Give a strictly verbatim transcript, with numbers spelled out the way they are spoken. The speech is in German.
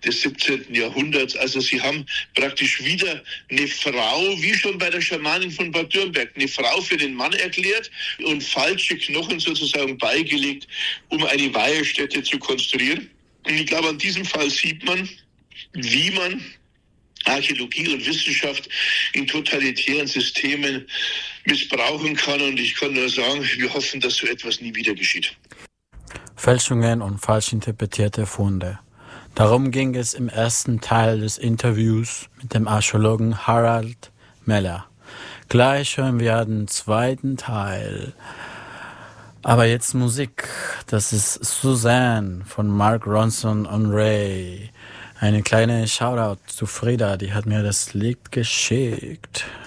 des siebzehnten. Jahrhunderts. Also sie haben praktisch wieder eine Frau, wie schon bei der Schamanin von Bad Dürrenberg, eine Frau für den Mann erklärt und falsche Knochen sozusagen beigelegt, um eine Weihestätte zu konstruieren. Und ich glaube, an diesem Fall sieht man, wie man Archäologie und Wissenschaft in totalitären Systemen missbrauchen kann. Und ich kann nur sagen, wir hoffen, dass so etwas nie wieder geschieht. Fälschungen und falsch interpretierte Funde. Darum ging es im ersten Teil des Interviews mit dem Archäologen Harald Meller. Gleich hören wir den zweiten Teil. Aber jetzt Musik. Das ist Suzanne von Mark Ronson und Ray. Eine kleine Shoutout zu Frieda, die hat mir das Lied geschickt.